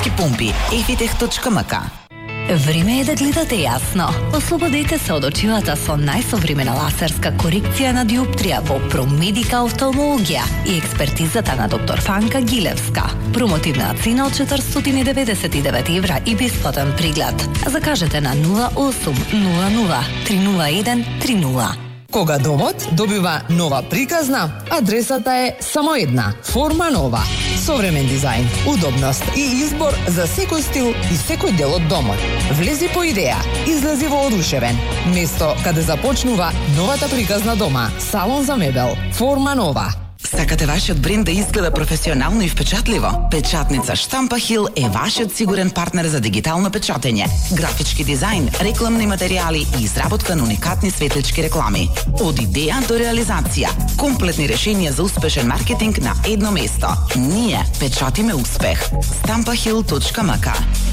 лазерски помпи. efitech.mk. Време е да гледате јасно. Ослободете се од очилата со најсовремена лазерска корекција на диоптрија во Промедика офталмологија и експертизата на доктор Фанка Гилевска. Промотивна цена од 499 евра и бесплатен преглед. Закажете на 0800 301 30. Кога домот добива нова приказна, адресата е само една – Форма Нова. Современ дизајн, удобност и избор за секој стил и секој дел од домот. Влези по идеја, излези воодушевен. Место каде започнува новата приказна дома. Салон за мебел. Форма Нова. Сакате вашиот бренд да изгледа професионално и впечатливо? Печатница Штампа Хил е вашиот сигурен партнер за дигитално печатење, графички дизајн, рекламни материјали и изработка на уникатни светлички реклами. Од идеја до реализација, комплетни решенија за успешен маркетинг на едно место. Ние печатиме успех. stampahil.mk.